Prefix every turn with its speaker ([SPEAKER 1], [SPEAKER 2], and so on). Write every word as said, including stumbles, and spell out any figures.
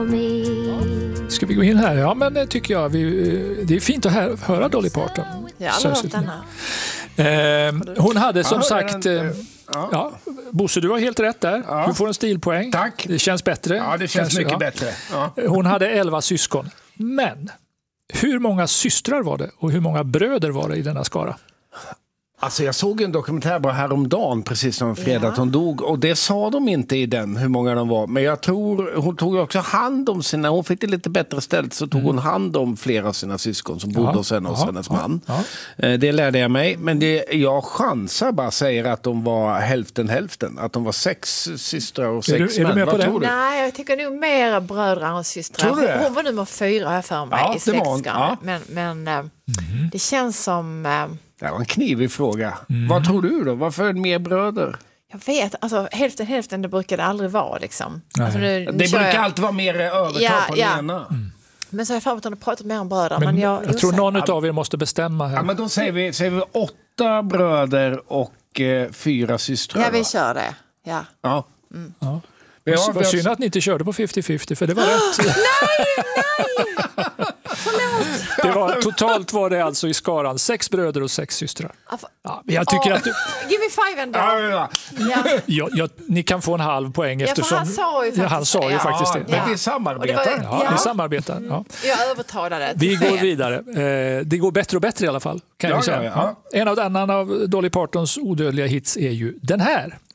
[SPEAKER 1] for me.
[SPEAKER 2] Ska vi gå in här? Ja, men det tycker jag. Vi, det är fint att hö- höra Dolly Parton.
[SPEAKER 3] Jag har aldrig hört den
[SPEAKER 2] här. Eh, hon hade som
[SPEAKER 4] Ja,
[SPEAKER 2] sagt...
[SPEAKER 4] den,
[SPEAKER 2] Eh,
[SPEAKER 4] ja.
[SPEAKER 2] ja, Bosse, du har helt rätt där.
[SPEAKER 4] Ja.
[SPEAKER 2] Du får en stilpoäng.
[SPEAKER 4] Tack.
[SPEAKER 2] Det känns bättre.
[SPEAKER 4] Ja, det känns
[SPEAKER 2] Kanske,
[SPEAKER 4] mycket
[SPEAKER 2] ja.
[SPEAKER 4] bättre. Ja.
[SPEAKER 2] Hon hade elva syskon. Men hur många systrar var det och hur många bröder var det i denna skara?
[SPEAKER 4] Alltså jag såg en dokumentär bara häromdagen, precis som fredag, att hon dog. Och det sa de inte i den, hur många de var. Men jag tror, hon tog också hand om sina, hon fick det lite bättre ställt, så tog mm. hon hand om flera av sina syskon som bodde
[SPEAKER 2] ja,
[SPEAKER 4] hos henne och
[SPEAKER 2] ja,
[SPEAKER 4] hennes
[SPEAKER 2] ja,
[SPEAKER 4] man.
[SPEAKER 2] Ja.
[SPEAKER 4] Det lärde jag mig. Men det, jag chansar bara säger att de var hälften hälften. Att de var sex systrar och sex
[SPEAKER 2] är du, är
[SPEAKER 4] män.
[SPEAKER 2] du med på
[SPEAKER 4] Vad
[SPEAKER 2] det?
[SPEAKER 4] tror du?
[SPEAKER 3] Nej, jag tycker nog mer bröder än systrar.
[SPEAKER 4] Tror du det?
[SPEAKER 3] Hon, hon var nummer fyra här för mig
[SPEAKER 4] Ja,
[SPEAKER 3] i
[SPEAKER 4] det var hon.
[SPEAKER 3] släktskaran.
[SPEAKER 4] Ja.
[SPEAKER 3] Men, men mm. det känns som... Eh,
[SPEAKER 4] Det var en knivig fråga.
[SPEAKER 2] Mm.
[SPEAKER 4] Vad tror du då? Varför är det mer bröder?
[SPEAKER 3] jag vet, alltså hälften hälften det brukar det aldrig vara liksom. Alltså, nu, nu
[SPEAKER 4] Det
[SPEAKER 3] kör
[SPEAKER 4] brukar
[SPEAKER 3] jag.
[SPEAKER 4] alltid vara mer övertag
[SPEAKER 3] Ja,
[SPEAKER 4] på
[SPEAKER 3] ja.
[SPEAKER 4] den ena.
[SPEAKER 2] Mm.
[SPEAKER 3] Men så har jag för mig att hon har pratat mer om bröder.
[SPEAKER 2] Men,
[SPEAKER 3] Men, jag,
[SPEAKER 2] jag tror någon
[SPEAKER 3] osäker.
[SPEAKER 2] av er måste bestämma här.
[SPEAKER 4] Ja, men då säger vi, säger vi åtta bröder och eh, fyra systrar.
[SPEAKER 3] Ja, vi
[SPEAKER 4] va?
[SPEAKER 3] kör det. Ja.
[SPEAKER 4] Ja.
[SPEAKER 3] Mm.
[SPEAKER 2] Ja.
[SPEAKER 4] Vi har,
[SPEAKER 2] Vad
[SPEAKER 4] vi har,
[SPEAKER 2] synd att ni inte körde på femtio femtio, för det var rätt.
[SPEAKER 3] Nej, nej! Förlåt.
[SPEAKER 2] Det var, totalt var det alltså i skaran sex bröder och sex systrar. Ja, men jag tycker
[SPEAKER 3] Oh,
[SPEAKER 2] att du,
[SPEAKER 3] give me five ändå.
[SPEAKER 4] ja, ja.
[SPEAKER 3] Ja.
[SPEAKER 2] ja, ja, ni kan få en halv poäng
[SPEAKER 3] Ja, för
[SPEAKER 2] eftersom
[SPEAKER 3] han sa ju
[SPEAKER 2] ja,
[SPEAKER 3] faktiskt
[SPEAKER 2] han sa ju
[SPEAKER 3] det, ja.
[SPEAKER 2] faktiskt det.
[SPEAKER 4] Men
[SPEAKER 3] Ja.
[SPEAKER 4] vi
[SPEAKER 3] Och
[SPEAKER 4] samarbetar.
[SPEAKER 3] det var-
[SPEAKER 2] Ja,
[SPEAKER 3] Ja.
[SPEAKER 2] ni samarbetar. Ja.
[SPEAKER 3] Jag övertalade.
[SPEAKER 2] Vi
[SPEAKER 3] till
[SPEAKER 2] går
[SPEAKER 3] fel.
[SPEAKER 2] vidare. Eh, det går bättre och bättre i alla fall, kan
[SPEAKER 4] Ja,
[SPEAKER 2] jag säga.
[SPEAKER 4] ja, ja.
[SPEAKER 2] En av annan av Dolly Partons odödliga hits är ju den här.